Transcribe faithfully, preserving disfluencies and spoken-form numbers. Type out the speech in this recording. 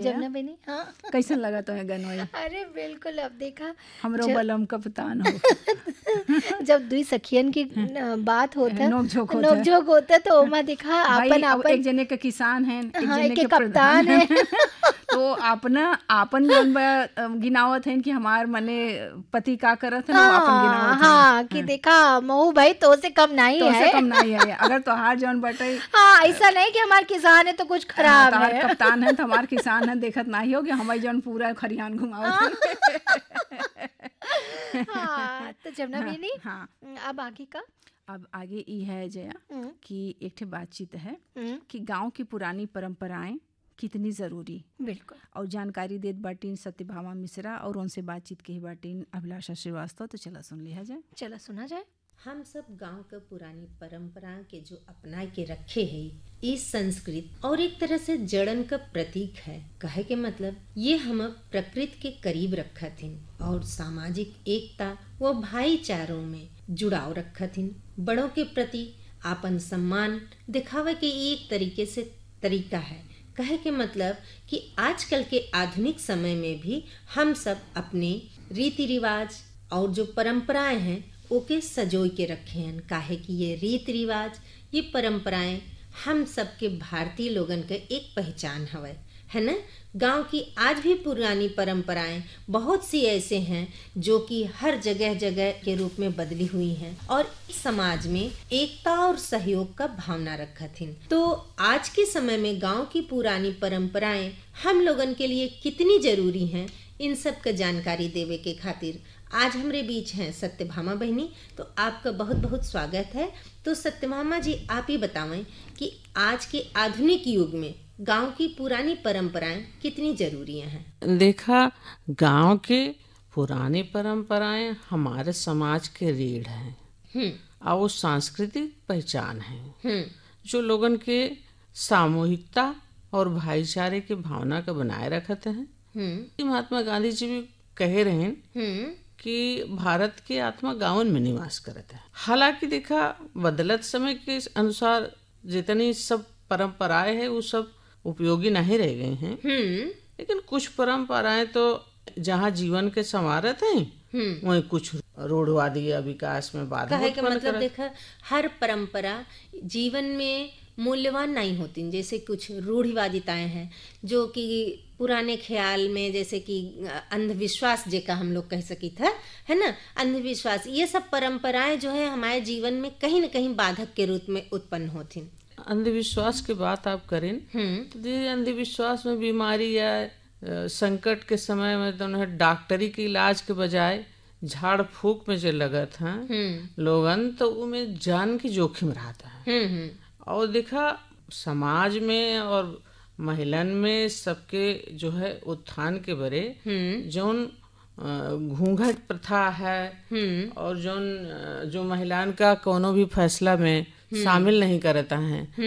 जमुना बहनी। हाँ, कैसन लगा तो है गनोई? अरे बिल्कुल, अब देखा हमरो जब- बलम कप्तान हो जब दुई सखियन की न, बात होता नोक-झोंक होता। नोक-झोंक होता तो ओमा देखा भाई आपन अब आपन एक जने के किसान हैं, एक हाँ, जने एक के के प्रधान कप्तान हैं है। तो अपना आपन जौन बा अ, गिनावत हैं कि हमार मने पति का करत हैं, वो आपन हाँ गिनावत हैं। हाँ कि देखा महू भाई तो से कम नहीं तो से है। कम नहीं है। अगर तोहार जौन बटे हाँ, ऐसा नहीं कि हमार किसान है तो कुछ खराब तोहार है। कप्तान है, हमार किसान है, देखत नहीं हो कि हमारी जौन पूरा खरियान घुमावत हैं। हाँ, तो जमुना हाँ, बहनी हाँ। अब आगे का अब आगे ई है जया हम्म, कि एक ठे बातचीत है हम्म, कि गांव की पुरानी परंपराएं कितनी ज़रूरी बिल्कुल। और जानकारी देत बाटीन सत्यभामा मिश्रा और उनसे बातचीत की बाटीन अभिलाषा श्रीवास्तव। तो चला सुन लिया जाए। चला सुना जाए। हम सब गांव के पुरानी परंपरा के जो अपना के रखे है, इस संस्कृत और एक तरह से जड़न का प्रतीक है। कहे के मतलब ये हम प्रकृति के करीब रखथिन और सामाजिक एकता व भाईचारों में जुड़ाव रखथिन। बड़ों के प्रति आपन सम्मान दिखावे के एक तरीके से तरीका है। कहे के मतलब कि आजकल के आधुनिक समय में भी हम सब अपने रीति रिवाज और जो परंपराएं हैं ओके सजोई के रखे हैं। काहे कि ये रीति रिवाज, ये परंपराएं हम सबके भारतीय लोगन के एक पहचान हवे, है ना। गांव की आज भी पुरानी परंपराएं बहुत सी ऐसे हैं जो कि हर जगह जगह के रूप में बदली हुई हैं और इस समाज में एकता और सहयोग का भावना रखथिन। तो आज के समय में गांव की पुरानी परंपराएं हम लोगन के लिए कितनी जरूरी हैं, इन सब का जानकारी देवे के खातिर आज हमरे बीच हैं सत्यभामा बहनी। तो आपका बहुत बहुत स्वागत है। तो सत्यभामा जी, आप ही बतावें कि आज के आधुनिक युग में गांव की पुरानी परंपराएं कितनी जरूरी हैं। देखा, गांव के पुरानी परंपराएं हमारे समाज के रीढ़ हैं हम्म और वो सांस्कृतिक पहचान है हम्म जो लोगन के सामूहिकता और भाईचारे की भावना को बनाए रखते हैं। हम्म महात्मा गांधी जी भी कहे रहे हम्म कि भारत की आत्मा गांवन में निवास करता है। हालांकि देखा, बदलत समय के अनुसार जितनी सब परंपराएं हैं वो सब उपयोगी नहीं रह गई हैं, हम्म लेकिन कुछ परंपराएं तो जहाँ जीवन के संवारत हैं हम्म वहीं कुछ रूढ़वादी या विकास में बाधा कहे का उत्पन्न मतलब करत। देखा, हर परंपरा जीवन में मूल्यवान नहीं होती। जैसे कुछ रूढ़िवादिताएं हैं जो कि पुराने ख्याल में, जैसे कि अंधविश्वास जेका हम लोग कह सकी था, है ना, अंधविश्वास, ये सब परंपराएं जो है हमारे जीवन में कहीं न कहीं बाधक के रूप में उत्पन्न होती। अंधविश्वास की बात आप करें हम्म तो ये अंधविश्वास में बीमारी या अ, संकट के समय में तो उन्हें डॉक्टरी के इलाज के बजाय झाड़ फूक में जो लगत हैं हम्म लोगन, तो उनमें जान की जोखिम रहता है। हम्म हम्म और देखा, समाज में और महिलन में सबके जो है उत्थान के बरे हम्म जौन अ, घूंघट प्रथा है हम्म और जौन अ, जो महिलान का कोनो भी फैसला में शामिल नहीं करता है,